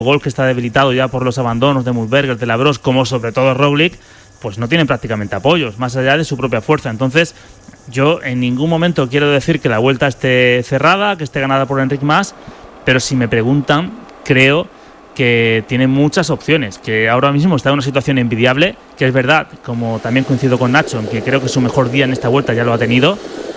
Gol, que está debilitado ya por los abandonos de Musberger, de Labros, como sobre todo Roglic, pues no tienen prácticamente apoyos, más allá de su propia fuerza. Entonces, yo en ningún momento quiero decir que la Vuelta esté cerrada, que esté ganada por Enric Mas, pero si me preguntan, creo que tiene muchas opciones, que ahora mismo está en una situación envidiable, que es verdad, como también coincido con Nacho, en que creo que su mejor día en esta Vuelta ya lo ha tenido,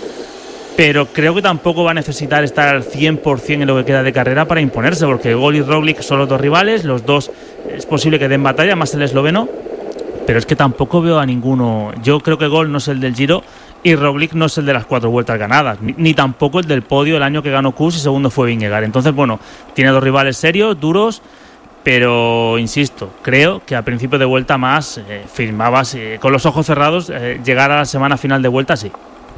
pero creo que tampoco va a necesitar estar al 100% en lo que queda de carrera para imponerse, porque Gol y Roglic son los dos rivales, los dos es posible que den batalla, más el esloveno, pero es que tampoco veo a ninguno. Yo creo que Gol no es el del Giro y Roglic no es el de las 4 vueltas ganadas, ni tampoco el del podio el año que ganó Kuss y segundo fue Vingegaard. Entonces, bueno, tiene dos rivales serios, duros, pero insisto, creo que a principio de Vuelta Mas firmabas con los ojos cerrados llegar a la semana final de Vuelta, sí.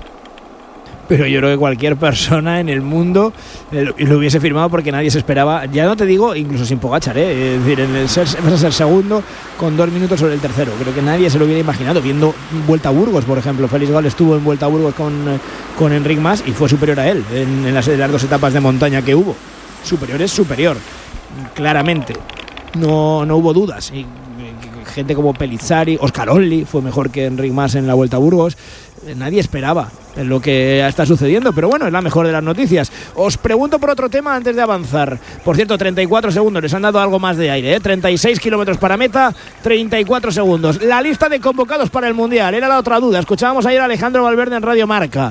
Pero yo creo que cualquier persona en el mundo lo hubiese firmado, porque nadie se esperaba, ya no te digo incluso sin Pogačar, es decir, vas a ser segundo con 2 minutos sobre el tercero. Creo que nadie se lo hubiera imaginado, viendo Vuelta a Burgos, por ejemplo. Félix Gall estuvo en Vuelta a Burgos con Enric Mas y fue superior a él en las 2 etapas de montaña que hubo. Superior es superior, claramente, no hubo dudas. Y gente como Pellizzari, Oscar Onley fue mejor que Enric Mas en la Vuelta a Burgos. Nadie esperaba lo que está sucediendo, pero bueno, es la mejor de las noticias. Os pregunto por otro tema antes de avanzar. Por cierto, 34 segundos, les han dado algo más de aire, 36 kilómetros para meta, 34 segundos. La lista de convocados para el Mundial, era la otra duda. Escuchábamos ayer a Alejandro Valverde en Radio Marca.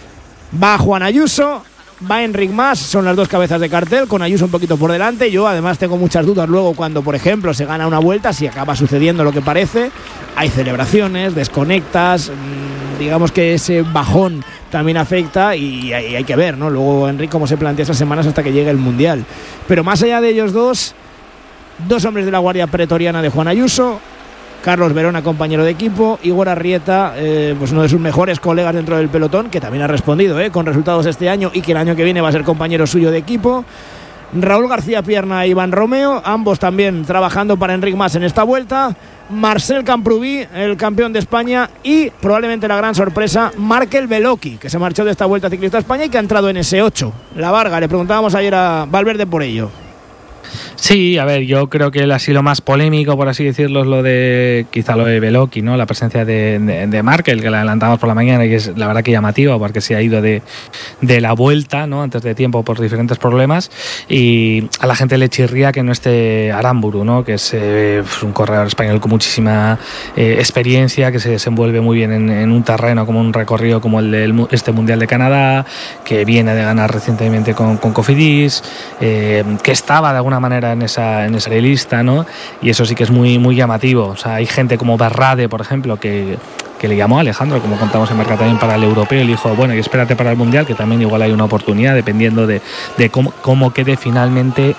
Va Juan Ayuso, va Enric Mas, son las 2 cabezas de cartel, con Ayuso un poquito por delante. Yo además tengo muchas dudas luego cuando, por ejemplo, se gana una vuelta, si acaba sucediendo lo que parece, hay celebraciones, desconectas, digamos que ese bajón también afecta y hay que ver, ¿no? Luego Enric cómo se plantea estas semanas hasta que llegue el Mundial. Pero más allá de ellos dos hombres de la guardia pretoriana de Juan Ayuso, Carlos Verona, compañero de equipo, Igor Arrieta, pues uno de sus mejores colegas dentro del pelotón, que también ha respondido con resultados este año y que el año que viene va a ser compañero suyo de equipo. Raúl García Pierna e Iván Romeo, ambos también trabajando para Enric Mas en esta vuelta. Marcel Camprubí, el campeón de España, y probablemente la gran sorpresa, Markel Beloki, que se marchó de esta Vuelta Ciclista a España y que ha entrado en S8. La Varga, le preguntábamos ayer a Valverde por ello. Sí, a ver, yo creo que así lo más polémico, por así decirlo, es quizá lo de Beloki, ¿no? La presencia de Markel, que la adelantamos por la mañana y es la verdad que llamativa, porque se ha ido de la Vuelta, ¿no? Antes de tiempo por diferentes problemas, y a la gente le chirría que no esté Aramburu, ¿no? Que es un corredor español con muchísima experiencia, que se desenvuelve muy bien en un terreno como un recorrido como el de este Mundial de Canadá, que viene de ganar recientemente con Cofidis, que estaba de alguna manera en esa lista, ¿no? Y eso sí que es muy, muy llamativo. O sea, hay gente como Berrade, por ejemplo, que le llamó a Alejandro, como contamos en Marca también, para el europeo, y le dijo, bueno, y espérate para el Mundial, que también igual hay una oportunidad, dependiendo de cómo quede finalmente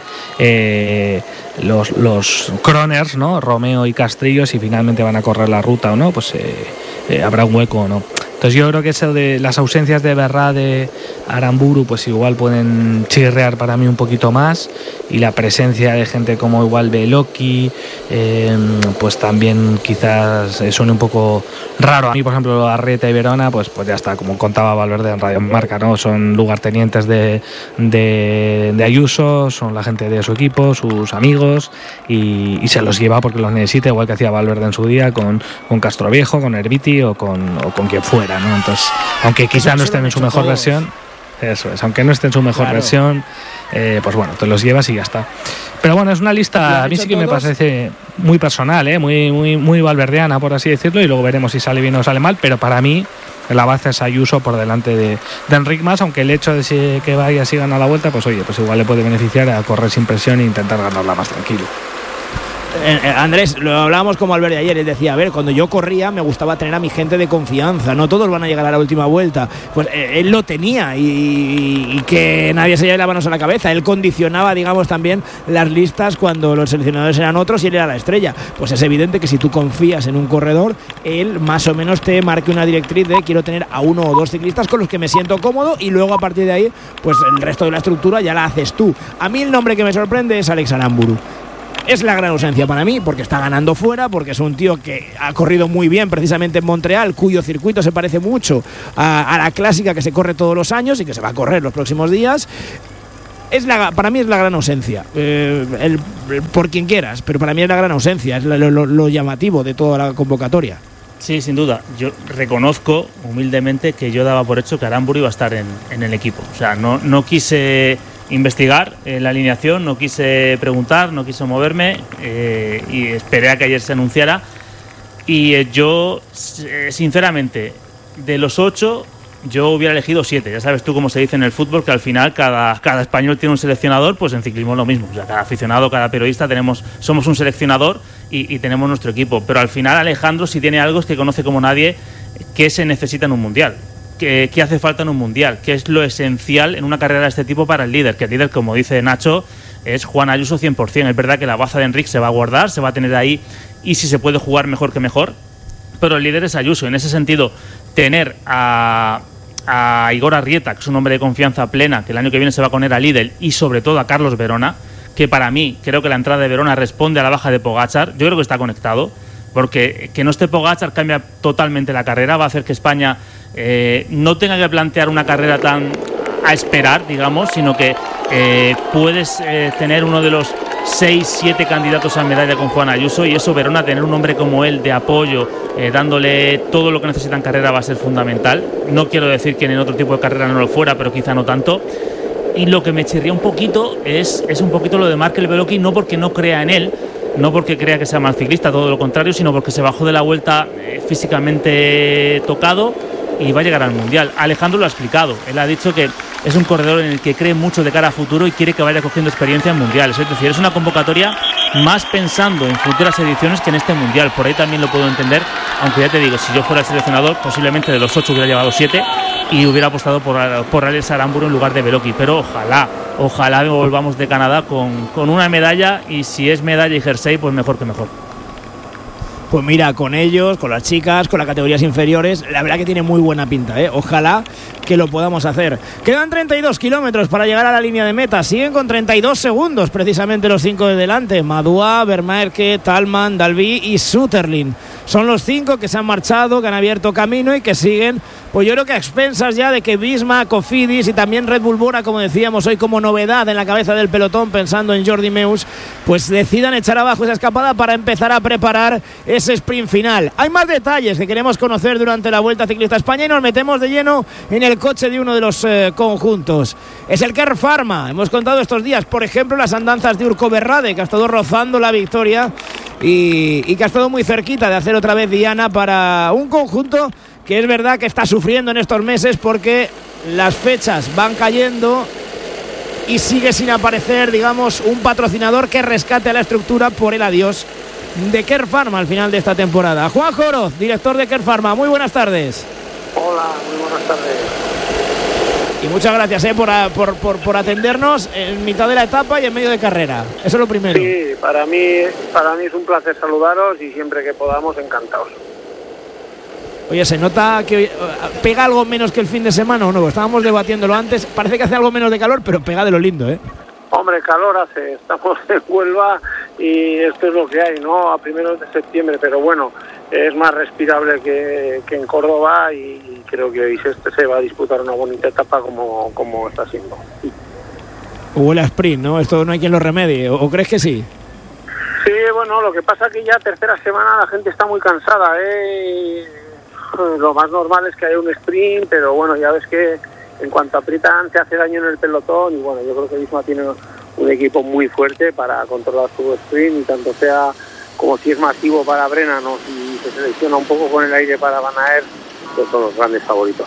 los croners, ¿no? Romeo y Castrillo, si finalmente van a correr la ruta o no, pues habrá un hueco o no. Entonces yo creo que eso de las ausencias de Berrade, Aramburu, pues igual pueden chirrear para mí un poquito más, y la presencia de gente como igual Beloki, pues también quizás suene un poco raro. A mí, por ejemplo, Arrieta y Verona, pues ya está, como contaba Valverde en Radio Marca, ¿no? Son lugartenientes de Ayuso, son la gente de su equipo, sus amigos, y se los lleva porque los necesita, igual que hacía Valverde en su día con Castroviejo, con Herbiti o con quien fuera, ¿no? Entonces, aunque quizá no estén en su mejor versión, eso es, aunque no esté en su mejor versión, pues bueno, te los llevas y ya está. Pero bueno, es una lista, a mí sí que me parece muy personal, muy, muy, muy valverdeana, por así decirlo, y luego veremos si sale bien o sale mal, pero para mí la base es Ayuso por delante de Enric Mas, aunque el hecho de que vaya así gana la Vuelta, pues oye, pues igual le puede beneficiar a correr sin presión e intentar ganarla más tranquilo. Andrés, lo hablábamos con Valverde ayer, él decía, a ver, cuando yo corría me gustaba tener a mi gente de confianza, no todos van a llegar a la última vuelta, pues él lo tenía y que nadie se lleve las manos a la cabeza, él condicionaba, digamos, también las listas cuando los seleccionadores eran otros y él era la estrella. Pues es evidente que si tú confías en un corredor, él más o menos te marque una directriz de quiero tener a 1 o 2 ciclistas con los que me siento cómodo, y luego a partir de ahí, pues el resto de la estructura ya la haces tú. A mí el nombre que me sorprende es Alex Aramburu. Es la gran ausencia para mí, porque está ganando fuera, porque es un tío que ha corrido muy bien precisamente en Montreal, cuyo circuito se parece mucho a la clásica que se corre todos los años y que se va a correr los próximos días. para mí es la gran ausencia. Por quien quieras, pero para mí es la gran ausencia, es lo llamativo de toda la convocatoria. Sí, sin duda. Yo reconozco humildemente que yo daba por hecho que Aramburu iba a estar en el equipo. O sea, no quise investigar la alineación, no quise preguntar, no quise moverme y esperé a que ayer se anunciara. Y yo, sinceramente, de los 8, yo hubiera elegido 7. Ya sabes tú cómo se dice en el fútbol, que al final cada español tiene un seleccionador, pues en ciclismo es lo mismo. O sea, cada aficionado, cada periodista somos un seleccionador y tenemos nuestro equipo. Pero al final Alejandro, si tiene algo, es que conoce como nadie qué se necesita en un mundial. ¿Qué hace falta en un mundial? ¿Qué es lo esencial en una carrera de este tipo para el líder? Que el líder, como dice Nacho, es Juan Ayuso 100%. Es verdad que la baza de Enric se va a guardar, se va a tener ahí, y si se puede jugar mejor que mejor, pero el líder es Ayuso. En ese sentido, tener a Igor Arrieta, que es un hombre de confianza plena, que el año que viene se va a poner a Lidl, y sobre todo a Carlos Verona, que para mí creo que la entrada de Verona responde a la baja de Pogačar. Yo creo que está conectado, porque que no esté Pogačar cambia totalmente la carrera, va a hacer que España no tenga que plantear una carrera tan a esperar, digamos, sino que puedes tener uno de los 6-7 candidatos a medalla con Juan Ayuso, y eso, Verona, tener un hombre como él de apoyo, dándole todo lo que necesita en carrera, va a ser fundamental. No quiero decir que en otro tipo de carrera no lo fuera, pero quizá no tanto. Y lo que me chirría un poquito es un poquito lo de Markel Beloki, no porque no crea en él, no porque crea que sea mal ciclista, todo lo contrario, sino porque se bajó de la Vuelta físicamente tocado y va a llegar al Mundial. Alejandro lo ha explicado, él ha dicho que es un corredor en el que cree mucho de cara a futuro y quiere que vaya cogiendo experiencia en mundiales. Es decir, es una convocatoria más pensando en futuras ediciones que en este Mundial. Por ahí también lo puedo entender, aunque ya te digo, si yo fuera el seleccionador, posiblemente de los 8 hubiera llevado 7 y hubiera apostado por Alex Aramburu en lugar de Beloki. Pero ojalá volvamos de Canadá con una medalla, y si es medalla y jersey, pues mejor que mejor. Pues mira, con ellos, con las chicas, con las categorías inferiores, la verdad que tiene muy buena pinta, ¿eh? Ojalá que lo podamos hacer. Quedan 32 kilómetros para llegar a la línea de meta. Siguen con 32 segundos precisamente los 5 de delante. Madua, Vermaerke, Talman, Dalby y Sutterlin. Son los 5 que se han marchado, que han abierto camino y que siguen, pues yo creo que a expensas ya de que Visma, Cofidis y también Red Bull Bora, como decíamos hoy como novedad en la cabeza del pelotón, pensando en Jordi Meus, pues decidan echar abajo esa escapada para empezar a preparar ese sprint final. Hay más detalles que queremos conocer durante la Vuelta Ciclista a España y nos metemos de lleno en el coche de uno de los conjuntos. Es el Kern Pharma. Hemos contado estos días, por ejemplo, las andanzas de Urko Berrade, que ha estado rozando la victoria y que ha estado muy cerquita de hacer otra vez diana para un conjunto que es verdad que está sufriendo en estos meses porque las fechas van cayendo y sigue sin aparecer, digamos, un patrocinador que rescate a la estructura por el adiós de Kern Pharma al final de esta temporada. Juan Joroz, director de Kern Pharma, muy buenas tardes. Hola, muy buenas tardes. Y muchas gracias por atendernos en mitad de la etapa y en medio de carrera. Eso es lo primero. Sí, para mí es un placer saludaros y siempre que podamos, encantados. Oye, ¿se nota que pega algo menos que el fin de semana o no? Estábamos debatiéndolo antes. Parece que hace algo menos de calor, pero pega de lo lindo, ¿eh? Hombre, calor hace. Estamos en Huelva y esto es lo que hay, ¿no? A primeros de septiembre, pero bueno, es más respirable que en Córdoba y creo que hoy se va a disputar una bonita etapa como está siendo. Huele a sprint, ¿no? Esto no hay quien lo remedie. ¿O crees que sí? Sí, bueno, lo que pasa es que ya tercera semana la gente está muy cansada, ¿eh? Lo más normal es que haya un sprint, pero bueno, ya ves que en cuanto aprietan se hace daño en el pelotón y bueno, yo creo que Visma tiene un equipo muy fuerte para controlar su sprint y tanto sea como si es masivo para Brennan o si se selecciona un poco con el aire para Van Aert, pues son los grandes favoritos.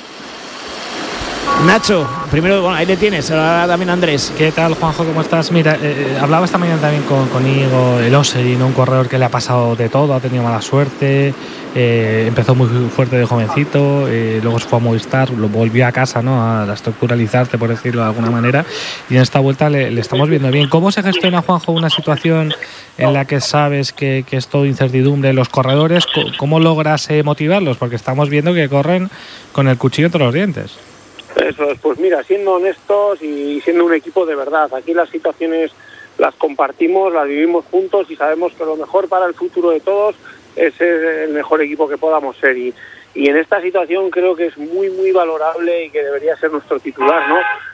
Nacho, primero, bueno, ahí le tienes, ahora también Andrés. ¿Qué tal, Juanjo? ¿Cómo estás? Mira, hablaba esta mañana también con Íñigo Elosegui, ¿no? Un corredor que le ha pasado de todo, ha tenido mala suerte, empezó muy fuerte de jovencito, luego se fue a Movistar, lo volvió a casa, ¿no? A estructuralizarse, por decirlo de alguna manera, y en esta vuelta le estamos viendo bien. ¿Cómo se gestiona, Juanjo, una situación en la que sabes que es todo incertidumbre? Los corredores, ¿cómo logras motivarlos? Porque estamos viendo que corren con el cuchillo entre los dientes. Eso es, pues mira, siendo honestos y siendo un equipo de verdad, aquí las situaciones las compartimos, las vivimos juntos y sabemos que lo mejor para el futuro de todos es ser el mejor equipo que podamos ser y en esta situación creo que es muy muy valorable y que debería ser nuestro titular, ¿no?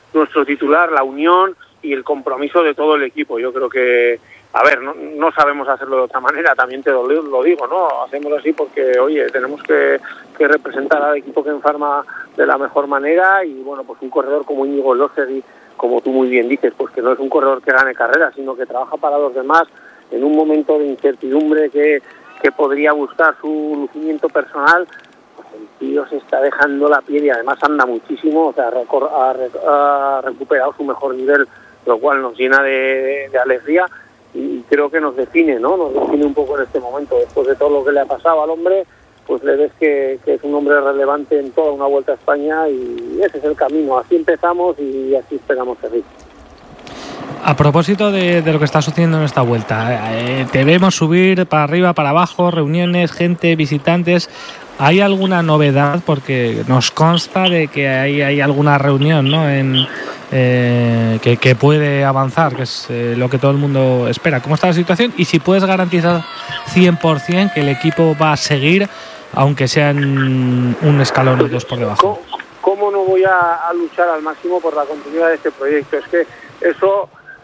nuestro titular, la unión y el compromiso de todo el equipo. Yo creo que, a ver, no sabemos hacerlo de otra manera, también te lo digo, ¿no? Hacemos así porque, oye, tenemos que representar al equipo Ken Pharma de la mejor manera y, bueno, pues un corredor como Íñigo Elósegui, como tú muy bien dices, pues que no es un corredor que gane carreras, sino que trabaja para los demás en un momento de incertidumbre que podría buscar su lucimiento personal. Pues el tío se está dejando la piel y además anda muchísimo, o sea, ha recuperado su mejor nivel, lo cual nos llena de alegría y creo que nos define, ¿no? Nos define un poco en este momento, después de todo lo que le ha pasado al hombre, pues le ves que es un hombre relevante en toda una Vuelta a España y ese es el camino, así empezamos y así esperamos seguir. A propósito de lo que está sucediendo en esta vuelta, te vemos subir para arriba, para abajo, reuniones, gente, visitantes. ¿Hay alguna novedad? Porque nos consta de que hay alguna reunión, ¿no? Que puede avanzar, que es lo que todo el mundo espera. ¿Cómo está la situación? Y si puedes garantizar 100% que el equipo va a seguir, aunque sean un escalón o dos por debajo. ¿Cómo no voy a luchar al máximo por la continuidad de este proyecto? Es que eso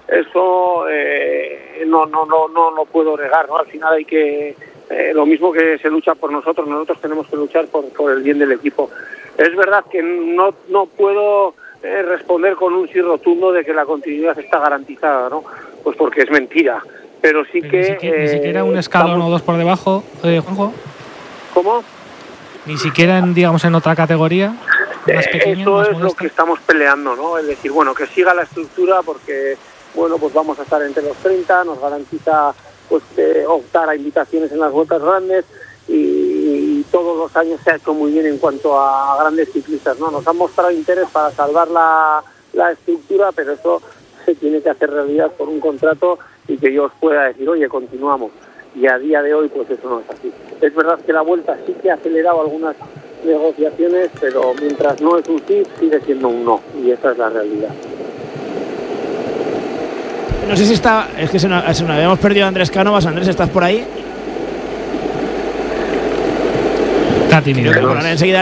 no puedo negar, ¿no? Al final hay que lo mismo que se lucha por nosotros tenemos que luchar por el bien del equipo. Es verdad que no puedo responder con un sí rotundo de que la continuidad está garantizada, ¿no? Pues porque es mentira, pero sí que ni siquiera un escalón o dos por debajo, Juanjo. ¿Cómo? Ni siquiera en otra categoría más pequeña, eso más es modesta. lo que estamos peleando, ¿no? Es decir, bueno, que siga la estructura porque, bueno, pues vamos a estar entre los 30, nos garantiza pues optar a invitaciones en las vueltas grandes y todos los años se ha hecho muy bien en cuanto a grandes ciclistas, ¿no? Nos han mostrado interés para salvar la estructura, pero eso se tiene que hacer realidad por un contrato y que yo os pueda decir, oye, continuamos. Y a día de hoy, pues eso no es así. Es verdad que la Vuelta sí que ha acelerado algunas negociaciones, pero mientras no es un sí, sigue siendo un no, y esa es la realidad. No sé si está, es que se nos habíamos perdido a Andrés Cánovas. Andrés, ¿estás por ahí? Está tímido. Ahora enseguida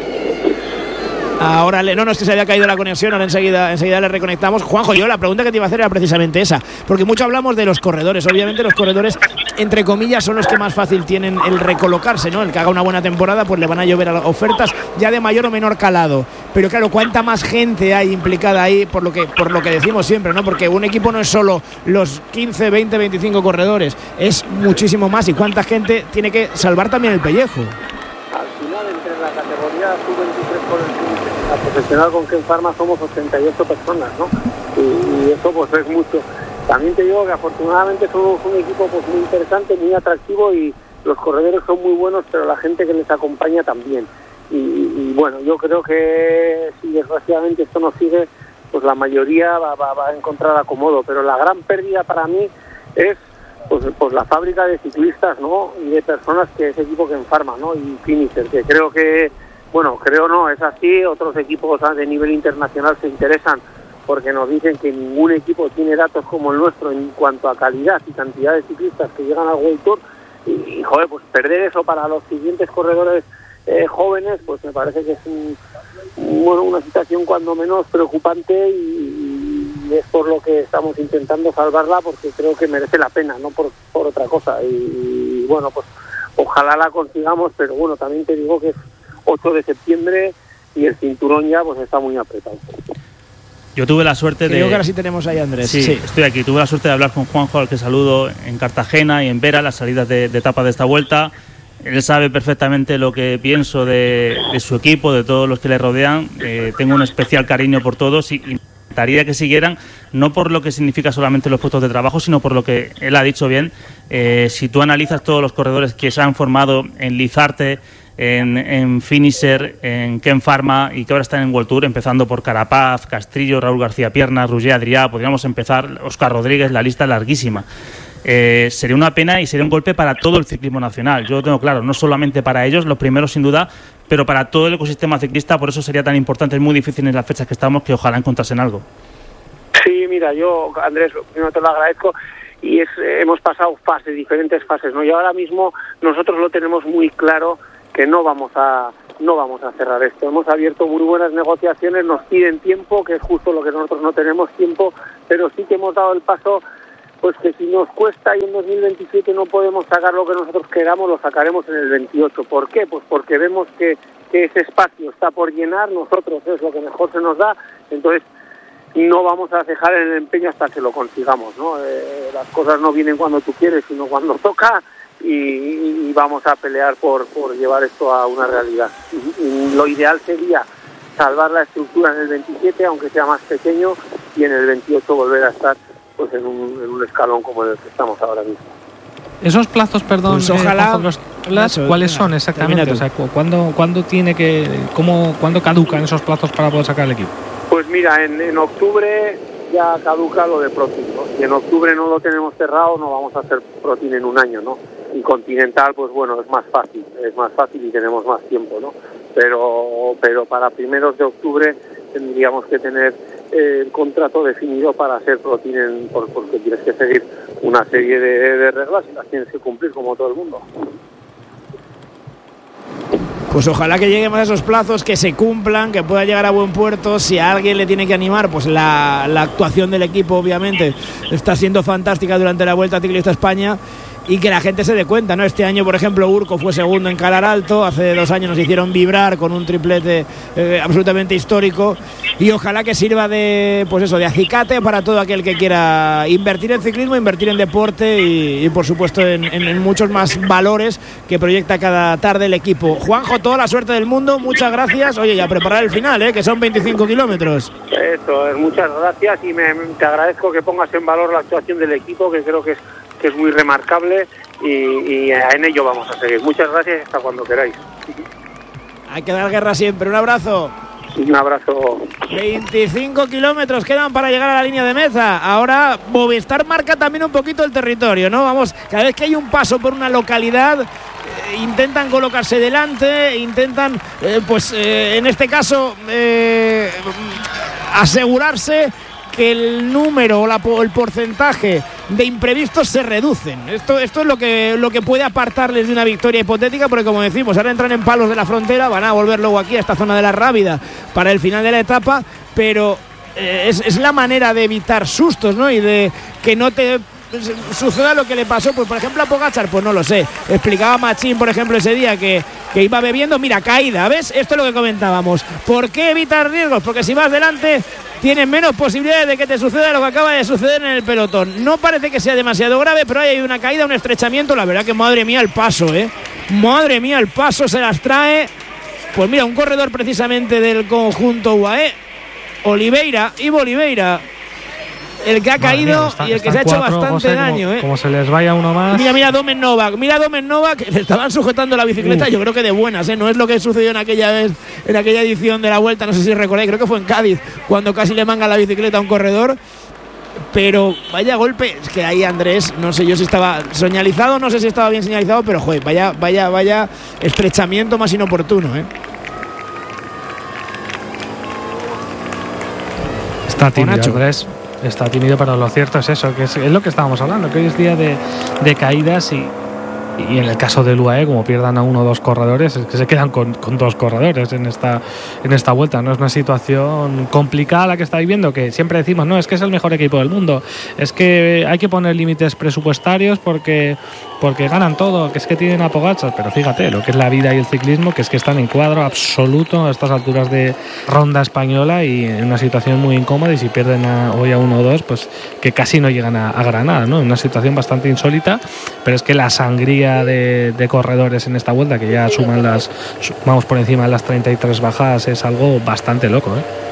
no, es que se había caído la conexión, ahora enseguida le reconectamos. Juanjo, yo la pregunta que te iba a hacer era precisamente esa, porque mucho hablamos de los corredores. Obviamente los corredores, entre comillas, son los que más fácil tienen el recolocarse, ¿no? El que haga una buena temporada, pues le van a llover ofertas ya de mayor o menor calado. Pero claro, ¿cuánta más gente hay implicada ahí por lo que decimos siempre, ¿no? Porque un equipo no es solo los 15, 20, 25 corredores, es muchísimo más. ¿Y cuánta gente tiene que salvar también el pellejo? Al final, entre la categoría sub-23 por la profesional con Ken Pharma somos 88 personas, ¿no? Y eso pues es mucho. También te digo que afortunadamente somos un equipo pues muy interesante, muy atractivo y los corredores son muy buenos, pero la gente que les acompaña también. Y bueno, yo creo que si desgraciadamente esto no sigue, pues la mayoría va a encontrar acomodo, pero la gran pérdida para mí es pues la fábrica de ciclistas, ¿no? Y de personas que ese equipo Ken Pharma, ¿no? Y Finisher, que creo no, es así. Otros equipos de nivel internacional se interesan porque nos dicen que ningún equipo tiene datos como el nuestro en cuanto a calidad y cantidad de ciclistas que llegan al World Tour y joder, pues perder eso para los siguientes corredores jóvenes, pues me parece que es una situación cuando menos preocupante y es por lo que estamos intentando salvarla, porque creo que merece la pena, no por otra cosa. Y bueno, pues ojalá la consigamos, pero bueno, también te digo que es 8 de septiembre y el cinturón ya pues está muy apretado. Yo tuve la suerte Creo que ahora sí tenemos ahí a Andrés. Sí, estoy aquí. Tuve la suerte de hablar con Juanjo, al que saludo en Cartagena y en Vera, las salidas de etapa de esta vuelta. Él sabe perfectamente lo que pienso de su equipo, de todos los que le rodean. Tengo un especial cariño por todos y intentaría que siguieran, no por lo que significa solamente los puestos de trabajo, sino por lo que él ha dicho bien. Si tú analizas todos los corredores que se han formado en Lizarte, en Finisher, en Ken Pharma y que ahora están en World Tour, empezando por Carapaz, Castrillo, Raúl García Piernas, Roger Adrià, podríamos empezar, Óscar Rodríguez, la lista es larguísima. Sería una pena y sería un golpe para todo el ciclismo nacional. Yo lo tengo claro, no solamente para ellos, los primeros sin duda, pero para todo el ecosistema ciclista. Por eso sería tan importante, es muy difícil en las fechas que estamos, que ojalá encontrasen algo. Sí, mira, yo, Andrés, primero te lo agradezco y hemos pasado diferentes fases, ¿no? Y ahora mismo nosotros lo tenemos muy claro que no vamos a no vamos a cerrar esto. Hemos abierto muy buenas negociaciones, nos piden tiempo, que es justo lo que nosotros no tenemos tiempo, pero sí que hemos dado el paso, pues que si nos cuesta y en 2027 no podemos sacar lo que nosotros queramos, lo sacaremos en el 28. ¿Por qué? Pues porque vemos que ese espacio está por llenar, nosotros es lo que mejor se nos da, entonces no vamos a dejar el empeño hasta que lo consigamos, ¿no? Las cosas no vienen cuando tú quieres, sino cuando toca, y vamos a pelear por llevar esto a una realidad. Y lo ideal sería salvar la estructura en el 27, aunque sea más pequeño, y en el 28 volver a estar pues en un escalón como en el que estamos ahora mismo. Esos plazos, perdón, pues ojalá, ¿cuáles son exactamente? O sea, ¿cuándo tiene que, cuándo caducan esos plazos para poder sacar el equipo? Pues mira, en octubre ya caduca lo de Protein, ¿no? Si en octubre no lo tenemos cerrado, no vamos a hacer Protein en un año, ¿no? Y Continental, pues bueno, es más fácil y tenemos más tiempo, ¿no? Pero para primeros de octubre tendríamos que tener el contrato definido para hacer Protein, porque tienes que seguir una serie de reglas y las tienes que cumplir como todo el mundo. Pues ojalá que lleguemos a esos plazos, que se cumplan, que pueda llegar a buen puerto. Si a alguien le tiene que animar, pues la actuación del equipo obviamente está siendo fantástica durante la Vuelta Ciclista España, y que la gente se dé cuenta, ¿no? Este año, por ejemplo, Urco fue segundo en Calar Alto, hace 2 años nos hicieron vibrar con un triplete absolutamente histórico, y ojalá que sirva de, pues eso, de acicate para todo aquel que quiera invertir en ciclismo, invertir en deporte y por supuesto en muchos más valores que proyecta cada tarde el equipo. Juanjo, toda la suerte del mundo, muchas gracias. Oye, y a preparar el final, que son 25 kilómetros. Eso es, muchas gracias, y te agradezco que pongas en valor la actuación del equipo, que creo que es muy remarcable, y en ello vamos a seguir. Muchas gracias, hasta cuando queráis. Hay que dar guerra siempre. Un abrazo. Un abrazo. 25 kilómetros quedan para llegar a la línea de meta. Ahora Movistar marca también un poquito el territorio, ¿no? Vamos, cada vez que hay un paso por una localidad, intentan colocarse delante, intentan, en este caso, asegurarse que el número o el porcentaje de imprevistos se reducen. Esto es lo que puede apartarles de una victoria hipotética, porque como decimos, ahora entran en Palos de la Frontera, van a volver luego aquí a esta zona de la Rábida para el final de la etapa, pero es la manera de evitar sustos, ¿no? Y de que no te suceda lo que le pasó, pues por ejemplo a Pogačar, pues no lo sé. Explicaba Machín, por ejemplo, ese día que iba bebiendo, mira, caída, ¿ves? Esto es lo que comentábamos. ¿Por qué evitar riesgos? Porque si vas delante tienes menos posibilidades de que te suceda lo que acaba de suceder en el pelotón. No parece que sea demasiado grave, pero hay una caída, un estrechamiento. La verdad que madre mía el paso, madre mía el paso se las trae. Pues mira, un corredor precisamente del conjunto UAE, Ivo Oliveira, el que ha caído y el que se ha hecho bastante daño. Como se les vaya uno más. Mira Domen Novak, le estaban sujetando la bicicleta, yo creo que de buenas, no es lo que sucedió en aquella vez, en aquella edición de la Vuelta, no sé si recordáis, creo que fue en Cádiz, cuando casi le manga la bicicleta a un corredor. Pero vaya golpe, es que ahí Andrés, no sé yo si estaba señalizado, no sé si estaba bien señalizado, pero joder, vaya estrechamiento más inoportuno, Está tímido, Andrés. Está tímido, pero lo cierto es eso, que es lo que estábamos hablando, que hoy es día de caídas, y en el caso del UAE, como pierdan a 1 o 2 corredores, es que se quedan con 2 corredores en esta vuelta. No es una situación complicada la que está viviendo, que siempre decimos, no, es que es el mejor equipo del mundo, es que hay que poner límites presupuestarios porque ganan todo, que es que tienen a Pogačar, pero fíjate lo que es la vida y el ciclismo, que es que están en cuadro absoluto a estas alturas de ronda española y en una situación muy incómoda, y si pierden hoy a 1 o 2, pues que casi no llegan a Granada, ¿no? Una situación bastante insólita, pero es que la sangría de corredores en esta vuelta, que ya vamos por encima de las 33 bajadas, es algo bastante loco,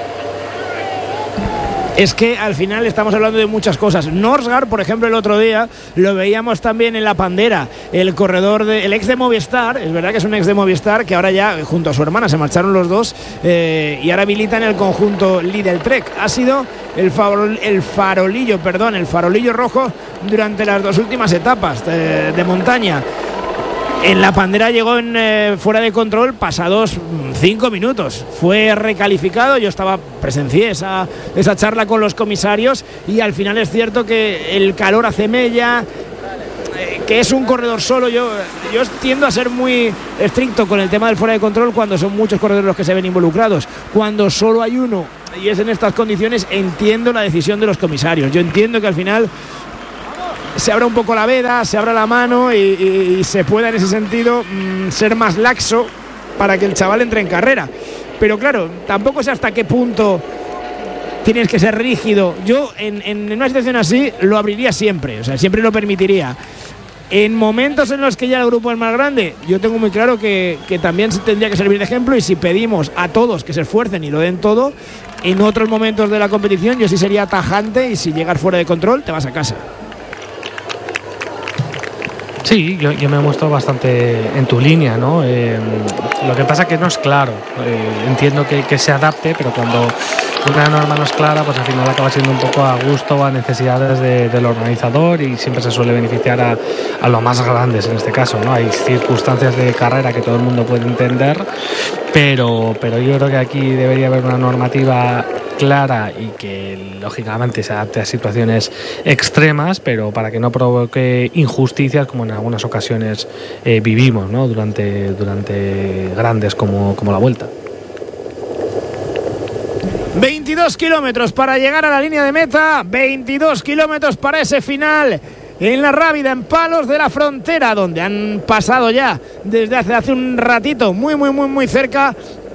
Es que al final estamos hablando de muchas cosas. Norsgaard, por ejemplo, el otro día lo veíamos también en la Pandera, el corredor el ex de Movistar, es verdad que es un ex de Movistar, que ahora ya junto a su hermana se marcharon los dos, y ahora milita en el conjunto Lidl Trek. Ha sido el farolillo rojo durante las 2 últimas etapas de montaña. En la Pandera llegó fuera de control pasados 5 minutos. Fue recalificado, yo presencié esa charla con los comisarios, y al final es cierto que el calor hace mella, que es un corredor solo. Yo tiendo a ser muy estricto con el tema del fuera de control cuando son muchos corredores los que se ven involucrados. Cuando solo hay uno y es en estas condiciones, entiendo la decisión de los comisarios. Yo entiendo que al final se abra un poco la veda, se abra la mano y se pueda en ese sentido ser más laxo para que el chaval entre en carrera. Pero claro, tampoco sé hasta qué punto tienes que ser rígido. Yo en una situación así lo abriría siempre, o sea, siempre lo permitiría. En momentos en los que ya el grupo es más grande, yo tengo muy claro que también tendría que servir de ejemplo, y si pedimos a todos que se esfuercen y lo den todo, en otros momentos de la competición yo sí sería tajante, y si llegas fuera de control te vas a casa. Sí, yo me muestro bastante en tu línea, ¿no? Lo que pasa que no es claro. Entiendo que se adapte, pero cuando una norma no es clara, pues al final acaba siendo un poco a gusto o a necesidades del organizador, y siempre se suele beneficiar a los más grandes en este caso, ¿no? Hay circunstancias de carrera que todo el mundo puede entender, pero yo creo que aquí debería haber una normativa clara y que lógicamente se adapte a situaciones extremas, pero para que no provoque injusticias como en algunas ocasiones vivimos, ¿no? durante grandes como la Vuelta. 22 kilómetros para llegar a la línea de meta, 22 kilómetros para ese final en la Rábida, en Palos de la Frontera, donde han pasado ya desde hace un ratito muy cerca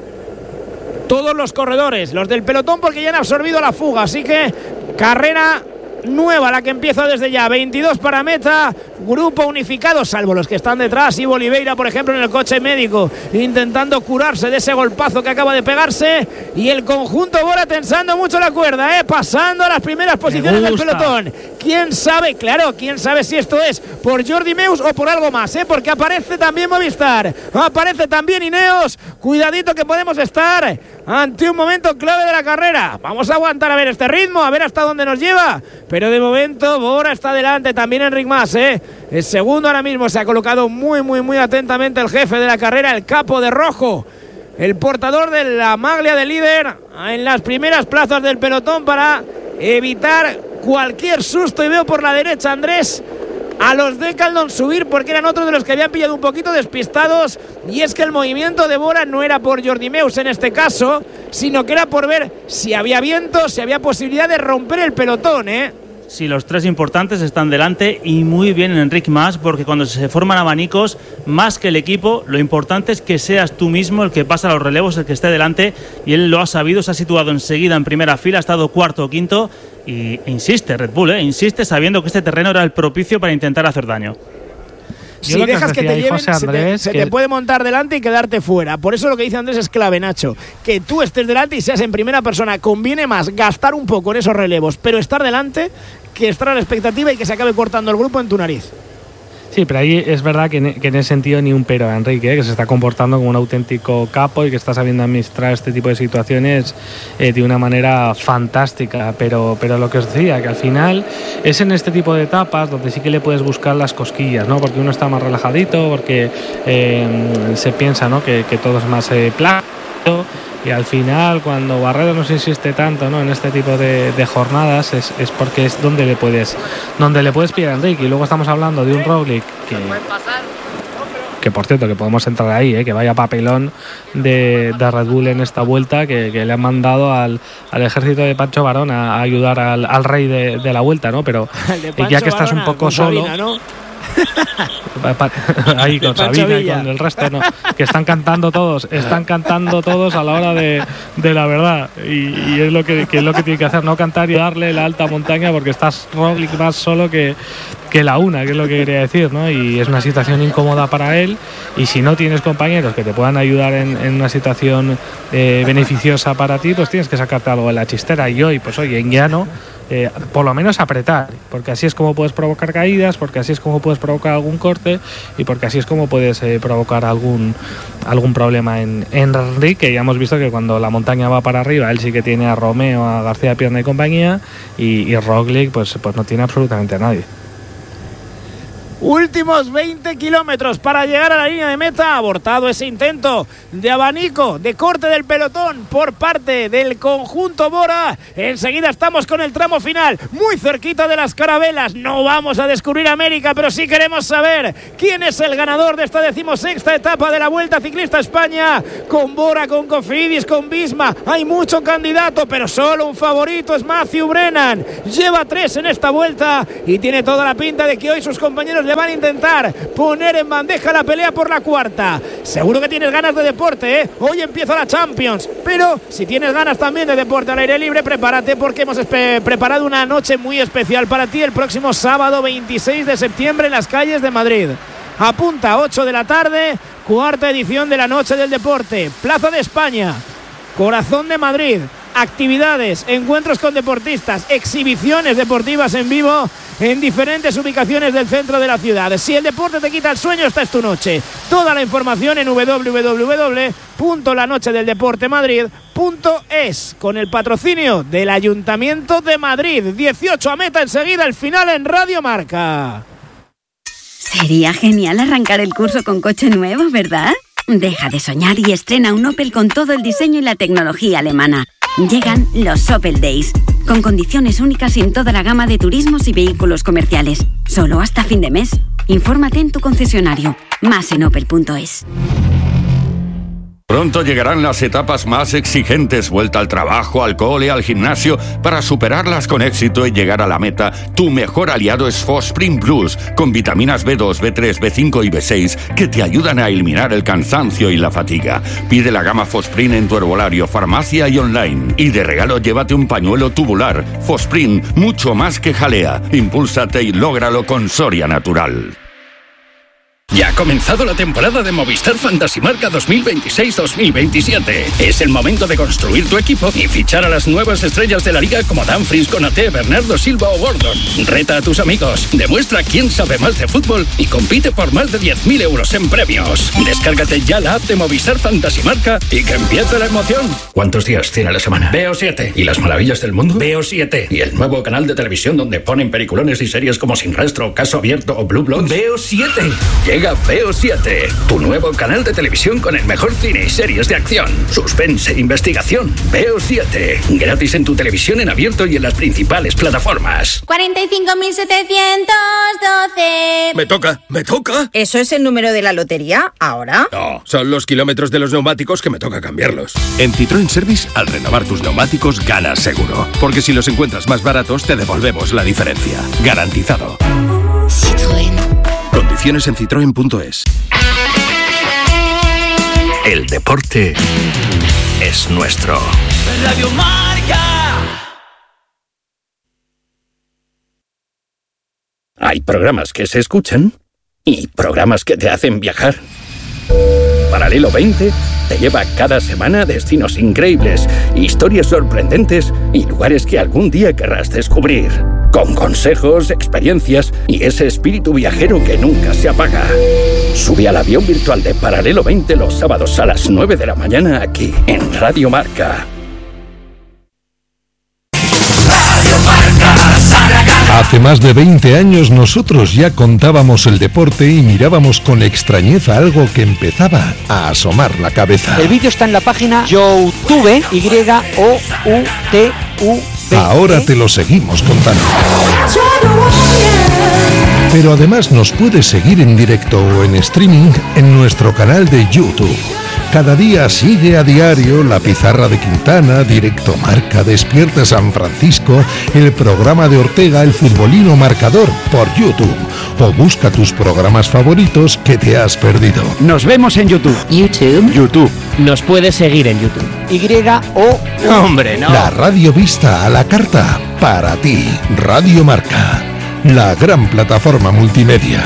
todos los corredores, los del pelotón, porque ya han absorbido la fuga. Así que carrera nueva la que empieza desde ya. 22 para meta, grupo unificado, salvo los que están detrás. Ivo Oliveira, por ejemplo, en el coche médico, intentando curarse de ese golpazo que acaba de pegarse. Y el conjunto Bora tensando mucho la cuerda, pasando a las primeras posiciones del pelotón. ¿Quién sabe? Claro, quién sabe si esto es por Jordi Meus o por algo más, porque aparece también Movistar, aparece también Ineos. Cuidadito que podemos estar ante un momento clave de la carrera. Vamos a aguantar a ver este ritmo, a ver hasta dónde nos lleva. Pero de momento Bora está delante, también Enric Mas, El segundo ahora mismo se ha colocado muy atentamente el jefe de la carrera, el capo de rojo, el portador de la maglia de líder en las primeras plazas del pelotón para evitar cualquier susto. Y veo por la derecha, Andrés, a los Decathlon subir, porque eran otros de los que habían pillado un poquito despistados, y es que el movimiento de Bora no era por Jordi Meus en este caso, sino que era por ver si había viento, si había posibilidad de romper el pelotón, Sí, los tres importantes están delante, y muy bien en Enric Mas, porque cuando se forman abanicos, más que el equipo, lo importante es que seas tú mismo el que pasa los relevos, el que esté delante, y él lo ha sabido, se ha situado enseguida en primera fila, ha estado cuarto o quinto, y insiste Red Bull, insiste sabiendo que este terreno era el propicio para intentar hacer daño. Si dejas que te lleven, se te puede montar delante y quedarte fuera. Por eso lo que dice Andrés es clave, Nacho. Que tú estés delante y seas en primera persona. Conviene más gastar un poco en esos relevos, pero estar delante, que estar a la expectativa y que se acabe cortando el grupo en tu nariz. Sí, pero ahí es verdad que en ese sentido ni un pero a Enrique, que se está comportando como un auténtico capo y que está sabiendo administrar este tipo de situaciones de una manera fantástica. Pero lo que os decía, que al final es en este tipo de etapas donde sí que le puedes buscar las cosquillas, ¿no? Porque uno está más relajadito, porque se piensa, ¿no?, que todo es más plano. Y al final, cuando Barredo nos insiste tanto, ¿no?, en este tipo de jornadas, es porque es donde le puedes pillar a Enrique. Y luego estamos hablando de un Roglic que por cierto, que podemos entrar ahí, que vaya papelón de Red Bull en esta Vuelta, que le han mandado al ejército de Pancho Varón a ayudar al rey de la Vuelta, ¿no? Pero ya que estás un poco solo, Sabina, ¿no? Ahí con Sabina y con el resto, ¿no?, que están cantando todos a la hora de la verdad, y es lo que tiene que hacer, no cantar y darle la alta montaña, porque estás Roglic más solo que la una, que es lo que quería decir, ¿no? Y es una situación incómoda para él, y si no tienes compañeros que te puedan ayudar en una situación beneficiosa para ti, pues tienes que sacarte algo de la chistera. Y hoy, pues oye, en llano, por lo menos apretar, porque así es como puedes provocar caídas, porque así es como puedes provocar algún corte, y porque así es como puedes provocar algún problema en Enrique. Ya hemos visto que cuando la montaña va para arriba, él sí que tiene a Romeo, a García Pierna y compañía, y Roglic pues no tiene absolutamente a nadie. Últimos 20 kilómetros para llegar a la línea de meta. Abortado ese intento de abanico, de corte del pelotón por parte del conjunto Bora. Enseguida estamos con el tramo final, muy cerquita de las carabelas. No vamos a descubrir América, pero sí queremos saber quién es el ganador de esta 16ª etapa de la Vuelta Ciclista España. Con Bora, con Cofidis, con Visma, hay mucho candidato, pero solo un favorito es Matthew Brennan. Lleva 3 en esta vuelta y tiene toda la pinta de que hoy sus compañeros le van a intentar poner en bandeja la pelea por la 4ª. Seguro que tienes ganas de deporte, ¿eh? Hoy empieza la Champions, pero si tienes ganas también de deporte al aire libre, prepárate porque hemos preparado una noche muy especial para ti el próximo sábado 26 de septiembre en las calles de Madrid. Apunta, 8 de la tarde, 4ª edición de la Noche del Deporte, Plaza de España, corazón de Madrid. Actividades, encuentros con deportistas, exhibiciones deportivas en vivo en diferentes ubicaciones del centro de la ciudad. Si el deporte te quita el sueño, esta es tu noche. Toda la información en www.lanochedeldeportemadrid.es con el patrocinio del Ayuntamiento de Madrid. 18 a meta enseguida, el final en Radio Marca. Sería genial arrancar el curso con coche nuevo, ¿verdad? Deja de soñar y estrena un Opel con todo el diseño y la tecnología alemana. Llegan los Opel Days, con condiciones únicas en toda la gama de turismos y vehículos comerciales. Solo hasta fin de mes. Infórmate en tu concesionario. Más en opel.es. Pronto llegarán las etapas más exigentes, vuelta al trabajo, al cole, al gimnasio. Para superarlas con éxito y llegar a la meta, tu mejor aliado es Fosprint Plus, con vitaminas B2, B3, B5 y B6 que te ayudan a eliminar el cansancio y la fatiga. Pide la gama Fosprint en tu herbolario, farmacia y online. Y de regalo llévate un pañuelo tubular. Fosprint, mucho más que jalea. Impúlsate y lógralo con Soria Natural. Ya ha comenzado la temporada de Movistar Fantasy Marca 2026-2027. Es el momento de construir tu equipo y fichar a las nuevas estrellas de la liga como Dumfries, Konaté, Bernardo Silva o Gordon. Reta a tus amigos, demuestra quién sabe más de fútbol y compite por más de 10.000 euros en premios. Descárgate ya la app de Movistar Fantasy Marca y que empiece la emoción. ¿Cuántos días tiene la semana? Veo 7. ¿Y las maravillas del mundo? Veo 7. ¿Y el nuevo canal de televisión donde ponen peliculones y series como Sin Rastro, Caso Abierto o Blue Bloods? Veo 7. Llega Veo 7, tu nuevo canal de televisión con el mejor cine y series de acción, suspense e investigación. Veo 7, gratis en tu televisión en abierto y en las principales plataformas. 45.712. Me toca. ¿Eso es el número de la lotería ahora? No, son los kilómetros de los neumáticos que me toca cambiarlos. En Citroën Service, al renovar tus neumáticos, ganas seguro. Porque si los encuentras más baratos, te devolvemos la diferencia. Garantizado. Citroën. Condiciones en citroen.es. El deporte es nuestro. Radio Marca. Hay programas que se escuchan y programas que te hacen viajar. Paralelo 20 te lleva cada semana a destinos increíbles, historias sorprendentes y lugares que algún día querrás descubrir. Con consejos, experiencias y ese espíritu viajero que nunca se apaga. Sube al avión virtual de Paralelo 20 los sábados a las 9 de la mañana aquí en Radio Marca. Hace más de 20 años nosotros ya contábamos el deporte y mirábamos con extrañeza algo que empezaba a asomar la cabeza. El vídeo está en la página YouTube, YOUTUV. Ahora te lo seguimos contando. Pero además nos puedes seguir en directo o en streaming en nuestro canal de YouTube. Cada día sigue a diario La Pizarra de Quintana, Directo Marca, Despierta San Francisco, el programa de Ortega, El Futbolino Marcador, por YouTube. O busca tus programas favoritos que te has perdido. Nos vemos en YouTube. YouTube. Nos puedes seguir en YouTube. ¡Hombre, no! La radio vista a la carta para ti. Radio Marca, la gran plataforma multimedia.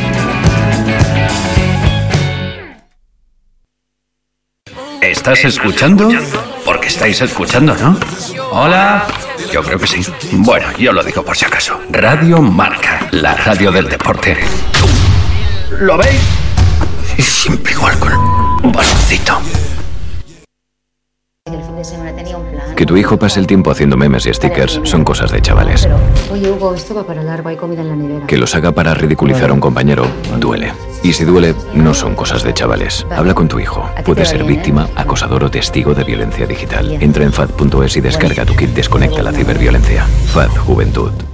¿Estás escuchando? Porque estáis escuchando, ¿no? Hola. Yo creo que sí. Bueno, yo lo digo por si acaso. Radio Marca, la radio del deporte. ¿Lo veis? Siempre igual con un bastoncito. fin de semana tenía un plan. Que tu hijo pase el tiempo haciendo memes y stickers son cosas de chavales. Oye, Hugo, esto va para largo, hay comida en la nevera. Que los haga para ridiculizar a un compañero duele. Y si duele, no son cosas de chavales. Habla con tu hijo. Puede ser víctima, acosador o testigo de violencia digital. Entra en FAD.es y descarga tu kit Desconecta la ciberviolencia. FAD Juventud.